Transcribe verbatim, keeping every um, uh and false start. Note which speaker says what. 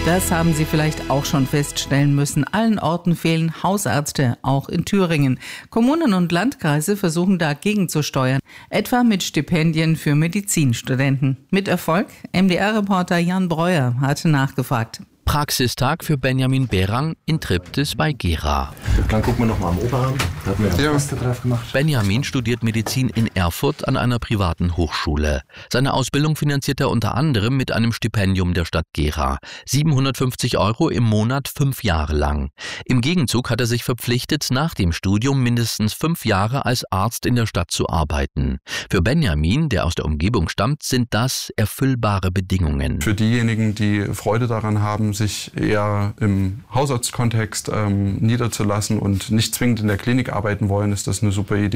Speaker 1: Das haben Sie vielleicht auch schon feststellen müssen. Allen Orten fehlen Hausärzte, auch in Thüringen. Kommunen und Landkreise versuchen dagegen zu steuern, etwa mit Stipendien für Medizinstudenten. Mit Erfolg? M D R-Reporter Jan Breuer hatte nachgefragt.
Speaker 2: Praxistag für Benjamin Berang in Triptis bei Gera.
Speaker 3: Dann gucken wir noch mal am Oberarm. Da hatten wir ja Pflaster drauf gemacht.
Speaker 2: Benjamin studiert Medizin in Erfurt an einer privaten Hochschule. Seine Ausbildung finanziert er unter anderem mit einem Stipendium der Stadt Gera. siebenhundertfünfzig Euro im Monat, fünf Jahre lang. Im Gegenzug hat er sich verpflichtet, nach dem Studium mindestens fünf Jahre als Arzt in der Stadt zu arbeiten. Für Benjamin, der aus der Umgebung stammt, sind das erfüllbare Bedingungen.
Speaker 4: Für diejenigen, die Freude daran haben, sich eher im Hausarztkontext ähm, niederzulassen und nicht zwingend in der Klinik arbeiten wollen, ist das eine super Idee.